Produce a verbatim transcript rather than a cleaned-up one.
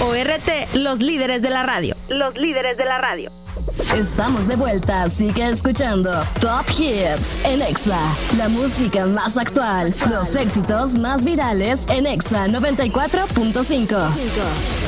O R T, los líderes de la radio. Los líderes de la radio. Estamos de vuelta, sigue escuchando Top Hits en Exa. La música más actual, los éxitos más virales en Exa noventa y cuatro punto cinco.